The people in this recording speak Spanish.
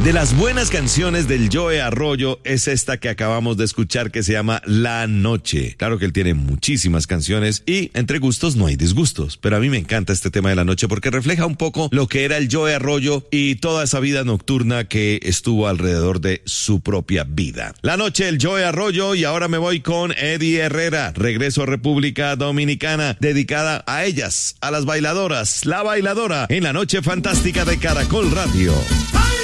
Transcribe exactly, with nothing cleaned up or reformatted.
De las buenas canciones del Joe Arroyo es esta que acabamos de escuchar que se llama La Noche. Claro que él tiene muchísimas canciones y entre gustos no hay disgustos, pero a mí me encanta este tema de La Noche porque refleja un poco lo que era el Joe Arroyo y toda esa vida nocturna que estuvo alrededor de su propia vida. La Noche, el Joe Arroyo, y ahora me voy con Eddie Herrera. Regreso a República Dominicana, dedicada a ellas, a las bailadoras, La Bailadora, en La Noche Fantástica de Caracol Radio.